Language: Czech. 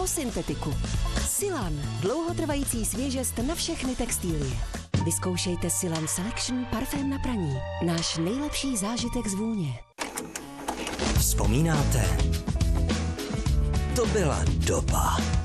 o syntetiku. Silan, dlouhotrvající svěžest na všechny textilie. Vyzkoušejte Silan Selection parfém na praní. Náš nejlepší zážitek z vůně. Vzpomínáte? To byla doba.